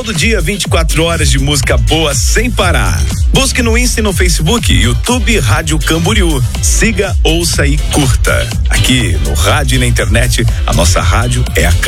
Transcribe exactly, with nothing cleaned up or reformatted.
Todo dia, vinte e quatro horas de música boa sem parar. Busque no Insta e no Facebook, YouTube Rádio Camboriú. Siga, ouça e curta. Aqui no rádio e na internet, a nossa rádio é a